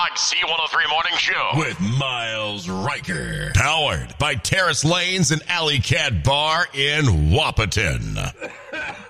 C103 Morning Show with Miles Riker. Powered by Terrace Lanes and Alley Cat Bar in Wahpeton.